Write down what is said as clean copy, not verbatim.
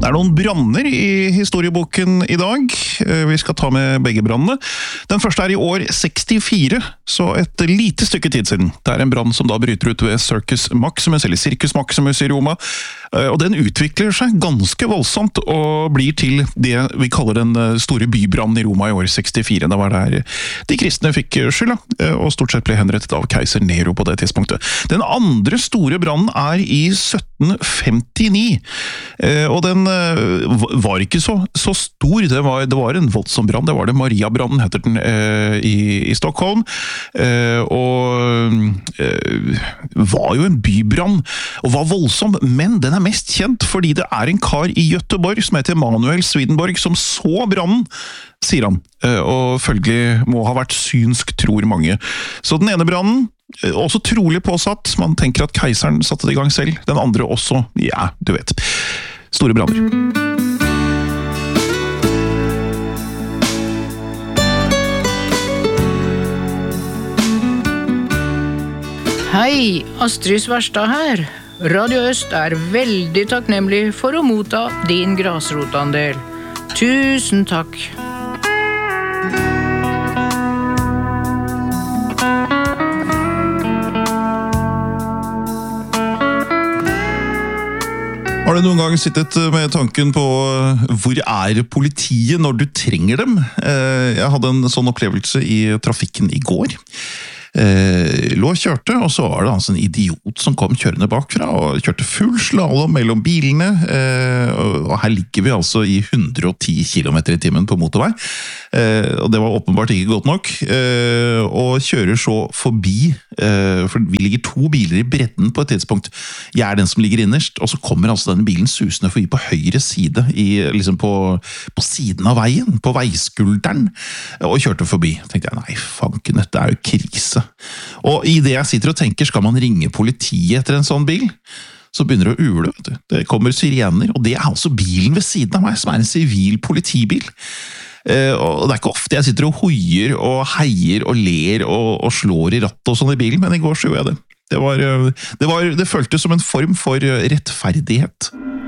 Det noen branner i historieboken i dag. Vi skal ta med begge brannene. Den første i år 64, så et lite stykke tid siden. Det en brann som da bryter ut ved Circus Maximus, eller Circus Maximus i Roma. Og den utvikler seg ganske voldsomt og blir til det vi kaller den store bybrannen i Roma i år 64. Det var der de kristne fikk skylda, og stort sett ble henrettet av keiser Nero på det tidspunktet. Den andre store brannen i 1759, og den var ikke så stor. Det var en voldsom brann. Det var det Maria-brannen, heter den, i Stockholm. Og var jo en bybrann, og var voldsom, men den mest kjent fordi det en kar i Göteborg som heter Emanuel Swedenborg som så brannen, sier han, og følgelig må ha vært synsk, tror mange. Så den ene brannen, også trolig påsatt, man tenker at keiseren satte det i gang selv, den andre også, ja, du vet, store branner. Hei, Astrid Svarstad her. Radio Øst veldig takknemlig for å motta din grasrotandel. Tusen takk. Har du noen gang sittet med tanken på hvor politiet når du trenger dem? Jeg hadde en sånn opplevelse i trafikken i går. Lå og kjørte, og så var det en idiot som kom kjørende bakfra og kjørte full slalom mellom bilene, og her ligger vi altså i 110 km i timen på motorvei, og det var åpenbart ikke godt nok, og kjører så forbi, for vi ligger 2 biler i bredden på et tidspunkt. Jeg den som ligger innerst, og så kommer altså denne bilen susende forbi på høyre side, liksom på siden av veien, på veiskulderen, og kjørte forbi. Tenkte jeg, nei, fanken, dette jo krise. Og i det jeg sitter og tenker, skal man ringe politiet etter en sånn bil? Så begynner det å ule, vet du. Det kommer sirener, og det altså bilen ved siden av meg, som en sivil politibil. Og det ikke ofte jeg sitter og hoier og heier og ler og slår i rattet og sånn i bilen, men i går så gjorde jeg det. Det føltes som en form for rettferdighet.